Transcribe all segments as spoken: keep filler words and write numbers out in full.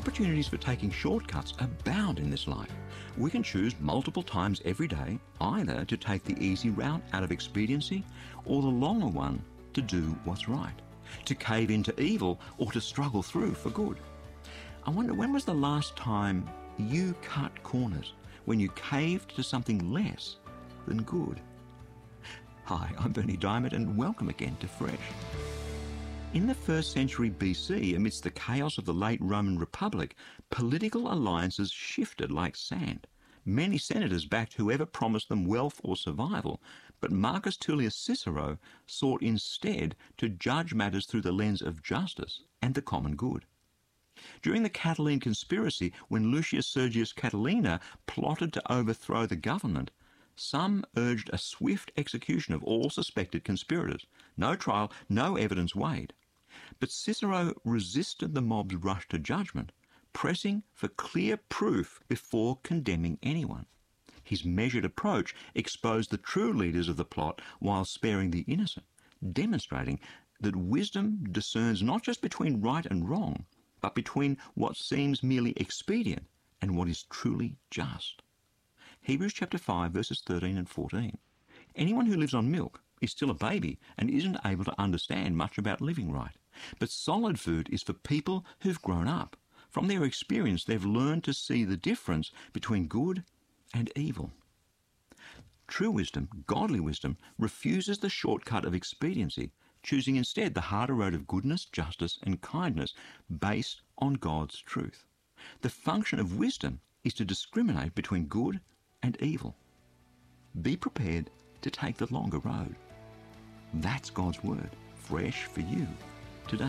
opportunities for taking shortcuts abound in this life. We can choose multiple times every day either to take the easy route out of expediency or the longer one to do what's right, to cave into evil or to struggle through for good. I wonder, when was the last time you cut corners, when you caved to something less than good? Hi, I'm Berni Dymet and welcome again to Fresh. In the first century B C, amidst the chaos of the late Roman Republic, political alliances shifted like sand. Many senators backed whoever promised them wealth or survival, but Marcus Tullius Cicero sought instead to judge matters through the lens of justice and the common good. During the Catiline conspiracy, when Lucius Sergius Catilina plotted to overthrow the government, some urged a swift execution of all suspected conspirators. No trial, no evidence weighed. But Cicero resisted the mob's rush to judgment, pressing for clear proof before condemning anyone. His measured approach exposed the true leaders of the plot while sparing the innocent, demonstrating that wisdom discerns not just between right and wrong, but between what seems merely expedient and what is truly just. Hebrews chapter five, verses thirteen and fourteen. Anyone who lives on milk is still a baby and isn't able to understand much about living right. But solid food is for people who've grown up. From their experience, they've learned to see the difference between good and evil. True wisdom, godly wisdom, refuses the shortcut of expediency, choosing instead the harder road of goodness, justice, and kindness based on God's truth. The function of wisdom is to discriminate between good and evil. Be prepared to take the longer road. That's God's word, fresh for you today.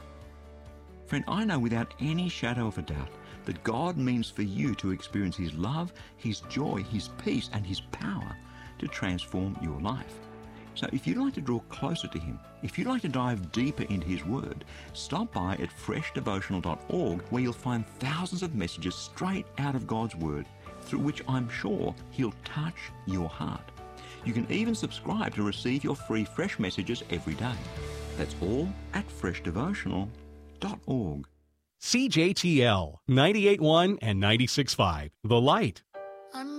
Friend, I know without any shadow of a doubt that God means for you to experience His love, His joy, His peace, and His power to transform your life. So if you'd like to draw closer to Him, if you'd like to dive deeper into His Word, stop by at fresh devotional dot org, where you'll find thousands of messages straight out of God's Word, through which I'm sure He'll touch your heart. You can even subscribe to receive your free Fresh messages every day. That's all at fresh devotional dot org. C J T L ninety-eight point one and ninety-six point five, The Light.